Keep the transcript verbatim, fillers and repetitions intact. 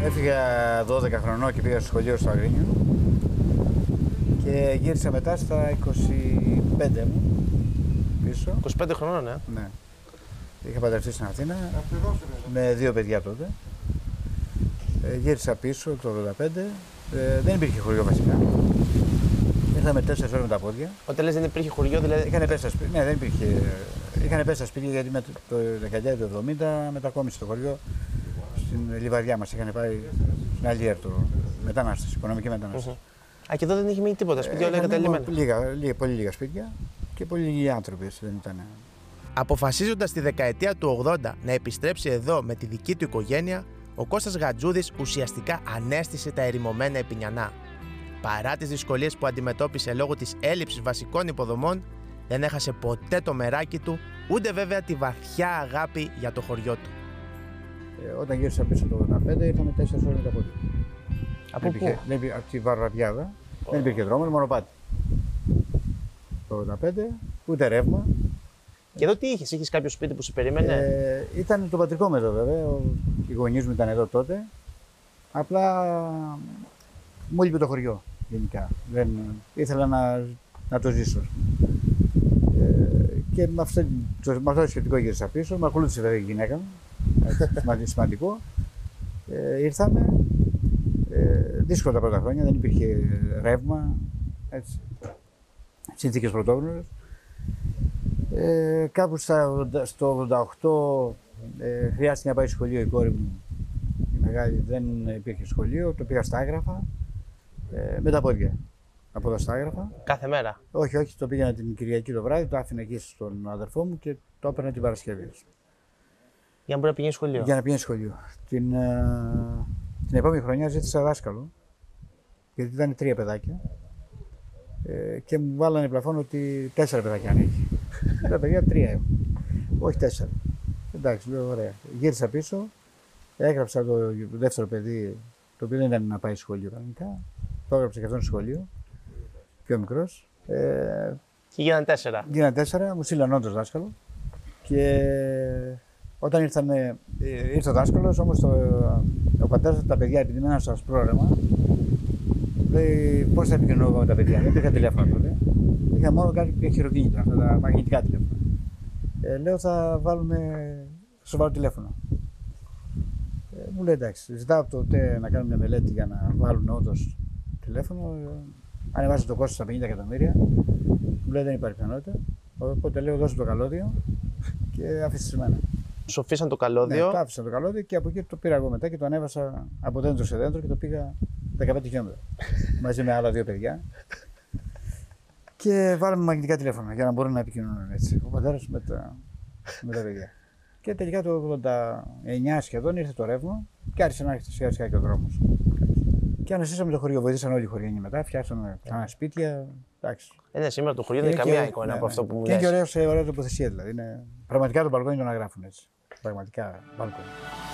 Έφυγα δώδεκα χρονών και πήγα στο σχολείο στο Αγρίνιο και γύρισα μετά στα είκοσι πέντε μου πίσω. είκοσι πέντε χρονών, ναι. Ναι. Είχα παντρευτεί στην Αθήνα με δύο παιδιά τότε. Ε, γύρισα πίσω το ογδόντα πέντε. Ε, δεν υπήρχε χωριό βασικά. Ήρθαμε τέσσερις ώρες με τα πόδια. Όταν λες δεν υπήρχε χωριό, δηλαδή. Είχαν πέσει στα σπίτια. Ναι, δεν υπήρχε. Είχαν πέσει στα σπίτια γιατί με το, το δεκαετία του εβδομήντα μετακόμισε το χωριό στην Λιβαδιά μας. Είχαν πάει στην Αλιέρτο. Μετανάστες, οικονομική μετανάστες. Mm-hmm. Α, και εδώ δεν είχε μείνει τίποτα. Σπίτια όλα εγκαταλειμμένα. Λίγα, λίγα, πολύ λίγα σπίτια και πολύ λίγοι άνθρωποι. Δεν ήταν. Αποφασίζοντας τη δεκαετία του ογδόντα να επιστρέψει εδώ με τη δική του οικογένεια, ο Κώστας Γατζούδης ουσιαστικά ανέστησε τα ερημωμένα Επινιανά. Παρά τις δυσκολίες που αντιμετώπισε λόγω της έλλειψης βασικών υποδομών, δεν έχασε ποτέ το μεράκι του, ούτε βέβαια τη βαθιά αγάπη για το χωριό του. Ε, όταν γύρισα πίσω το ογδόντα πέντε, ήρθαμε τέσσερις ώρες με τα πόδια. Από πού? Από τη Βαρβαριάδα, oh. δεν υπήρχε δρόμο, μονοπάτι. Το ογδόντα πέντε, ούτε ρεύμα. Και εδώ τι είχες, είχες κάποιο σπίτι που σε περίμενε? Ε, ήταν το πατρικό μου εδώ βέβαια, οι γονείς μου ήταν εδώ τότε. Απλά μου έλειπε το χωριό γενικά. Δεν, ήθελα να, να το ζήσω. Ε, και με αυτό, το, με αυτό το σκεπτικό γύρισα πίσω, με ακολούθησε βέβαια η γυναίκα μου, σημαντικό. Ε, ήρθαμε, ε, δύσκολα τα πρώτα χρόνια, δεν υπήρχε ρεύμα, έτσι, συνθήκες πρωτόγνωρες. Ε, κάπου στα, στο ογδόντα οκτώ ε, χρειάστηκε να πάει σχολείο η κόρη μου, η μεγάλη, δεν υπήρχε σχολείο, το πήγα στα Άγραφα, ε, με τα πόδια, από εδώ στα Άγραφα. Κάθε μέρα? Όχι, όχι, το πήγαινα την Κυριακή το βράδυ, το άφηνα εκεί στον αδερφό μου και το έπαιρνα την Παρασκευή. Για να μπορεί να πηγαίνει σχολείο? Για να πηγαίνει σχολείο. Την, ε, την επόμενη χρονιά ζήτησα δάσκαλο, γιατί ήταν τρία παιδάκια ε, και μου βάλανε πλαφόν ότι τέσσερα παιδάκια αν έχει. Τα παιδιά τρία έχω. Όχι τέσσερα. Εντάξει, λέω ωραία. Γύρισα πίσω, έγραψα το δεύτερο παιδί, το οποίο δεν ήταν να πάει σχολείο κανονικά. Το έγραψα και αυτόν στο σχολείο, πιο μικρός. Ε, και γίνανε τέσσερα. Γίνανε τέσσερα, μου στείλαν όντως δάσκαλο. Και όταν ήρθανε, ήρθε ο δάσκαλος, όμως το, ο πατέρας τα παιδιά, επειδή μέναν στο πρόγραμμα, λέει πώς θα επικοινωνώ με τα παιδιά. Δεν υπήρχε τηλέφωνο τότε. Είχα μόνο κάτι χειροκίνητα, αυτά τα μαγνητικά τηλέφωνα. Ε, λέω θα βάλουμε, θα σου βάλω τηλέφωνο. Ε, μου λέει εντάξει, ζητάω από το ΤΕ να κάνουμε μια μελέτη για να βάλουν όντως τηλέφωνο. Ε, ανεβάζω το κόστος στα πενήντα εκατομμύρια. Μου λέει δεν υπάρχει πιθανότητα. Οπότε λέω δώσε το καλώδιο και άφησε σημαίνα. Σου αφήσαν το καλώδιο. Ναι, το άφησα το καλώδιο και από εκεί το πήρα εγώ μετά και το ανέβασα από δέντρο σε δέντρο και το πήγα δεκαπέντε χιλιόμετρα μαζί με άλλα δύο παιδιά. Και βάλαμε μαγνητικά τηλέφωνα για να μπορούν να επικοινωνούν έτσι. Ο πατέρας με τα, με τα παιδιά. Και τελικά το ογδόντα εννιά σχεδόν ήρθε το ρεύμα και άρχισε να έρχεται σιγά σιγά και ο δρόμος. Και αναστήσαμε το χωριό. Βοηθήσαν όλοι οι χωριανοί μετά. Φτιάξαμε ξανά σπίτια. Εντάξει. Ε, ναι, σήμερα το χωριό δεν είναι καμία εικόνα ναι, από αυτό που μου λες. Και είναι και ωραία τοποθεσία δηλαδή. Είναι πραγματικά το μπαλκόνι το να γράφουν έτσι. Πραγματικά μπαλκόνι.